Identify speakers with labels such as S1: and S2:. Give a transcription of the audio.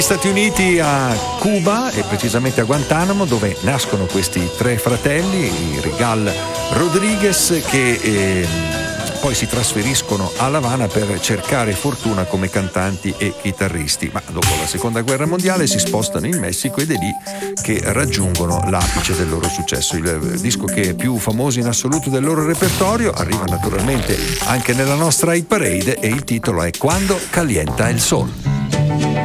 S1: Stati Uniti a Cuba e precisamente a Guantanamo, dove nascono questi tre fratelli, i Rigal Rodriguez, che poi si trasferiscono a La Habana per cercare fortuna come cantanti e chitarristi, ma dopo la seconda guerra mondiale si spostano in Messico ed è lì che raggiungono l'apice del loro successo. Il disco che è più famoso in assoluto del loro repertorio arriva naturalmente anche nella nostra hit parade e il titolo è Quando calienta il sol.